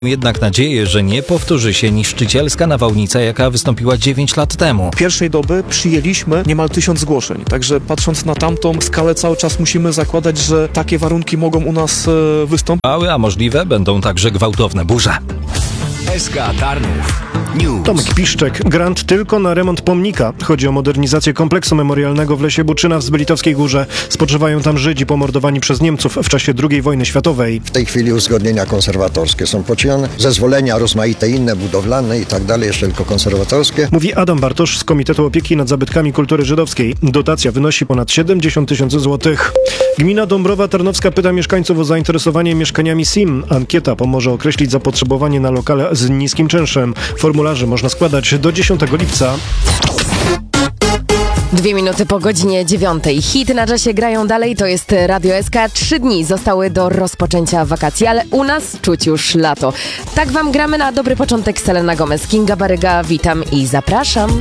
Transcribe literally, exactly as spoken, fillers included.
Jednak nadzieję, że nie powtórzy się niszczycielska nawałnica, jaka wystąpiła dziewięć lat temu. Pierwszej doby przyjęliśmy niemal tysiąc zgłoszeń, także patrząc na tamtą skalę cały czas musimy zakładać, że takie warunki mogą u nas e, wystąpić. A możliwe będą także gwałtowne burze. S K Tarnów News. Tomek Piszczek. Grant tylko na remont pomnika. Chodzi o modernizację kompleksu memorialnego w Lesie Buczyna w Zbylitowskiej Górze. Spoczywają tam Żydzi pomordowani przez Niemców w czasie drugiej wojny światowej. W tej chwili uzgodnienia konserwatorskie są poczynione, zezwolenia rozmaite inne, budowlane i tak dalej, jeszcze tylko konserwatorskie. Mówi Adam Bartosz z Komitetu Opieki nad Zabytkami Kultury Żydowskiej. Dotacja wynosi ponad siedemdziesiąt tysięcy złotych. Gmina Dąbrowa Tarnowska pyta mieszkańców o zainteresowanie mieszkaniami S I M. Ankieta pomoże określić zapotrzebowanie na lokale z niskim czynszem. Formularze można składać do dziesiątego lipca. Dwie minuty po godzinie dziewiątej. Hity na czasie grają dalej, to jest Radio S K. Trzy dni zostały do rozpoczęcia wakacji, ale u nas czuć już lato. Tak wam gramy na dobry początek. Selena Gomez, Kinga Baryga, witam i zapraszam.